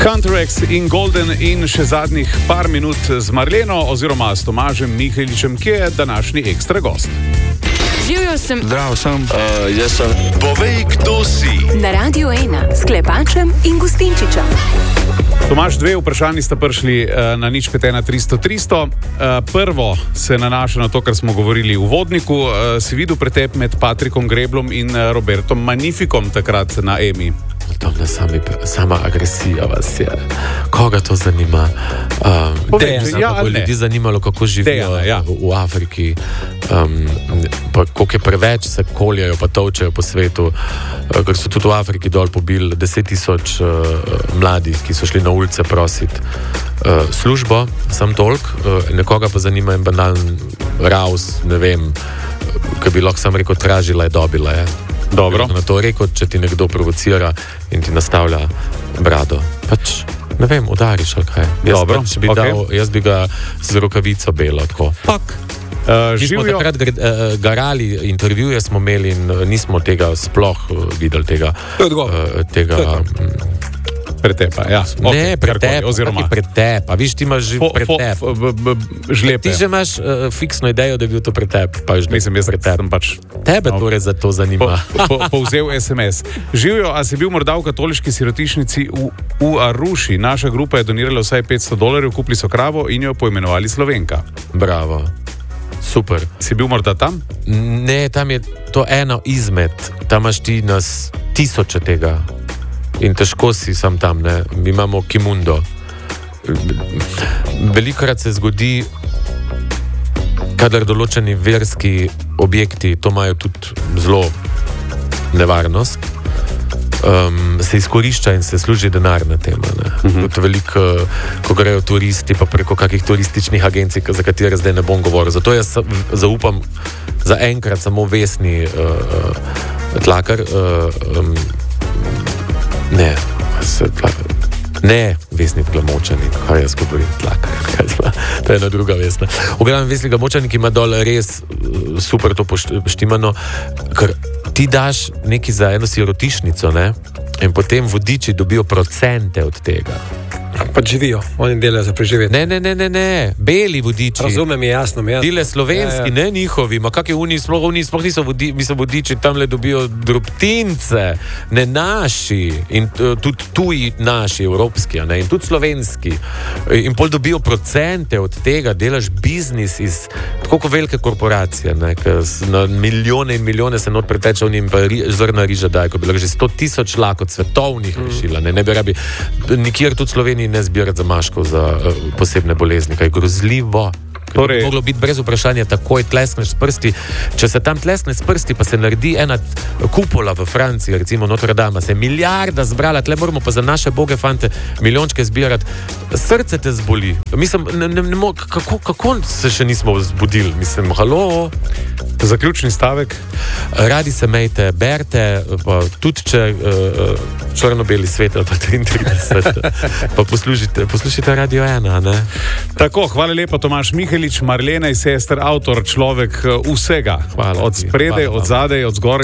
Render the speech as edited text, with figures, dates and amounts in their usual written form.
Counterax in Golden in še zadnjih par minut z Marleno oziroma s Tomažem Miheličem, ki je današnji ekstra gost. Živjo sem. Zdravo sem. Jaz sem. Povej, kdo si. Na Radio 1 s Klepačem in Gustinčičem. Tomaž, dve vprašanji sta prišli na 051 300 300. Prvo se nanaša na to, kar smo govorili v uvodniku. Si videl pretep med Patrikom Greblom in Robertom Magnificom takrat na EMI? To ne sama agresija vas je. Koga to zanima? Dejana, ljudi zanimalo, kako živijo v Afriki. Pa koliko je preveč se koljajo pa tovčejo po svetu, ker so tudi v Afriki dol pobili 10,000 mladih, ki so šli na ulice prositi službo, sam tolk, nekoga pa zanima en banalen raus, ne vem, ki bi lahko sam rekel, tražila je, dobila je. Dobro. Na to rekel, če ti nekdo provocira in ti nastavlja brado. Pač, ne vem, udariš ali kaj. Jaz bi ga z rokavico belo, tako. Pak. Mi smo takrat garali, intervjuje smo imeli in nismo tega sploh videli, tega pretepa, ja. Ne, pretepa. Viš, ti imaš že pretep. Žlepe. Ti že imaš fiksno idejo, da je bil to pretep. Mislim, jaz pretepam pač. Tebe torej za to zanima. Povzel SMS. Živjo, a si bil morda v katoliški sirotišnici v Aruši? Naša grupa je donirala vsaj $500, kupili so kravo in jo poimenovali Slovenka. Bravo. Super. Si bil morda tam? Ne, tam je to eno izmed. Tam imaš ti nas tisoče tega. In težko si sam tam, ne. Mi imamo Kimundo. Velikokrat se zgodi, kadar določeni verski objekti, to imajo tudi zelo nevarnost, se izkorišča in se služi denar na tem. Veliko, ko grejo turisti, pa preko kakih turističnih agencij, za katere zdaj ne bom govoril. Zato jaz zaupam za enkrat samo Vesni Tlakar. Ne, Vesni Glamočanik, kaj jaz govorim, Tlakar, to je ena druga Vesna. V glavnem Vesni Glamočanik ima dol res super to poštimano, ker ti daš nekaj za eno sirotišnico, ne, in potem vodiči dobijo procente od tega. Pa živijo, oni delajo za preživeti. Ne, beli vodiči. Razumem, je jasno. Dile slovenski, ne njihovi, ma kak je oni sploh niso vodiči, tamle dobijo drobtince, ne naši, in tudi tuji naši, evropski, ne, in tudi slovenski. In pol dobijo procente od tega, delaš biznis iz tako velike korporacije, ne, na milijone in milijone se not preteče v njim, pa zrna riža daje, ko bi lahko že 100,000 lakot svetovnih rešila, ne bi rabi nikjer tudi Sloveniji ne zbirati zamaškov za posebne bolezni, kaj je grozljivo. Torej, moglo biti brez vprašanja takoj tleskneš s prsti. Če se tam tleskne s prsti, pa se naredi ena kupola v Franciji, recimo Notre Dame, se je milijarda zbrala, tle moramo pa za naše boge fante milijončke zbirati. Srce te zboli. Mislim, kako se še nismo zbudili? Mislim, halo? Zaključni stavek. Radi se mejte, berte, pa tudi če črno-beli svet ali pa 33, pa poslušajte Radio 1, ne? Tako, hvala lepa, Tomaž Mihelič, Marlena in sester, avtor, človek vsega. Hvala. Od spredaj, od zadaj, od zgoraj.